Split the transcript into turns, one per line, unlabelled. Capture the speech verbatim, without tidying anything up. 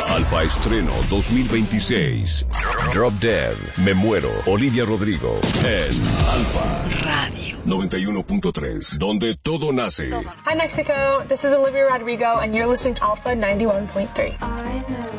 Alfa Estreno dos mil veintiséis. Drop Dead, Me Muero, Olivia Rodrigo. En Alfa Radio noventa y uno punto tres, donde todo nace.
Hi Mexico, this is Olivia Rodrigo and you're listening to Alpha ninety-one point three.